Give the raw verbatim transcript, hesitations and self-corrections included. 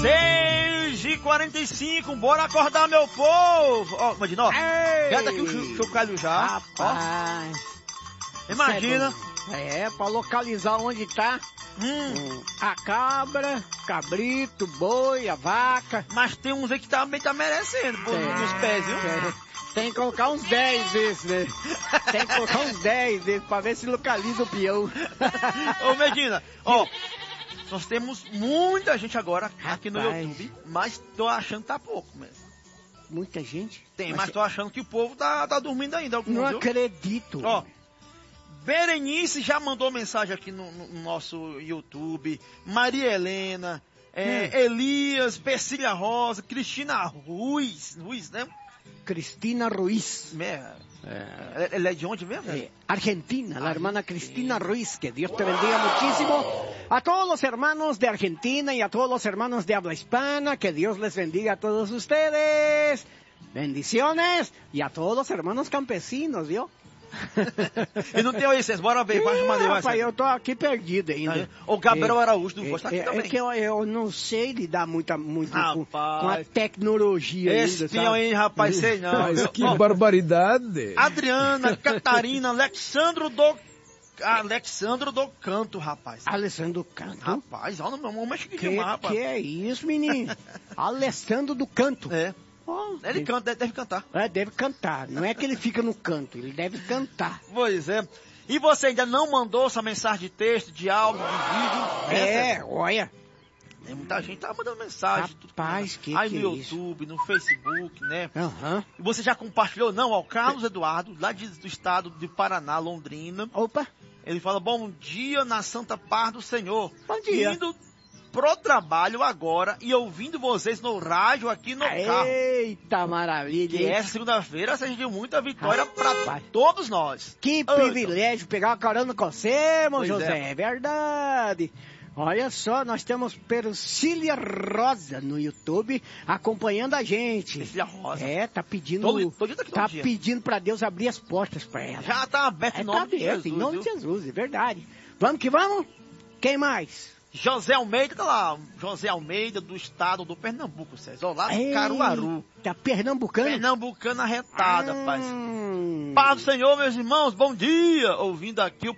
seis e quarenta e cinco, bora acordar, meu povo! Ó, imagina, ó. Já tá aqui o chocalho já. Rapaz. Ó. Imagina. É, é, pra localizar onde tá Hum. a cabra, cabrito, boi, a vaca. Mas tem uns aí que também tá merecendo, pô, É. nos pés, viu? É, tem que colocar uns dez desses, né? Tem que colocar uns dez desses pra ver se localiza o peão. Ô, Medina, ó. Nós temos muita gente agora aqui no Rapaz. YouTube, mas tô achando que tá pouco mesmo. Muita gente? Tem, mas, Mas tô achando que o povo tá, tá dormindo ainda. Alguns, não viu? acredito. Ó, Berenice já mandou mensagem aqui no, no nosso YouTube. Maria Helena, é, Hum. Elias, Persília Rosa, Cristina Ruiz, Ruiz, né? Cristina Ruiz. É, é, ela é de onde mesmo? Eh, Argentina, la hermana Cristina Ruiz, que Dios te bendiga muchísimo. A todos los hermanos de Argentina y a todos los hermanos de habla hispana, que Dios les bendiga a todos ustedes. Bendiciones. Y a todos los hermanos campesinos, ¿vio? E não tem o Vicente, bora ver, vai mandar Rapaz, vai. eu tô aqui perdido ainda. O Gabriel É, Araújo do Voz tá aqui é, também. é que eu, eu não sei lidar muito, muito com, Rapaz. com a tecnologia Esse ainda, pinhão sabe? aí, rapaz, sei não. Mas viu? que Ó, barbaridade. Adriana, Catarina, Alexandro do... Alexandro do Canto, rapaz. Alessandro Canto. Rapaz, olha o meu nome é chique Que, demais, rapaz. que é isso, menino? Alessandro do Canto. É, Ó, ele canta, deve, deve cantar. é, deve cantar. Não é que ele fica no canto, ele deve cantar. Pois é. E você ainda não mandou essa mensagem de texto, de áudio, de vídeo? É, olha. Tem muita gente tá mandando mensagem. Rapaz, tudo, que aí que no é isso? YouTube, no Facebook, né? Aham. E você já compartilhou? Não, ó, o Carlos Eduardo, lá de- do estado de Paraná, Londrina. Opa, Ele fala, bom dia na Santa Paz do Senhor. Bom dia. Indo pro trabalho agora e ouvindo vocês no rádio aqui no carro. eita maravilha. Que hein? essa segunda-feira seja de muita vitória para Rapaz. todos nós. Que Ô, privilégio pegar uma carona com você, irmão Pois José. é. É verdade. Olha só, nós temos Persília Rosa no YouTube acompanhando a gente. Persília Rosa. É, tá pedindo. Todo- todo dia tá aqui, todo tá dia. pedindo pra Deus abrir as portas pra ela. Já tá aberto É, em tá nome de aberto, Jesus. em nome viu? de Jesus, é verdade. Vamos que vamos? Quem mais? José Almeida, tá lá. José Almeida do estado do Pernambuco, César. Ó, lá de Caruaru. Tá pernambucano? Pernambucano arretada, rapaz. Hum. Paz do Senhor, meus irmãos, bom dia! Ouvindo aqui o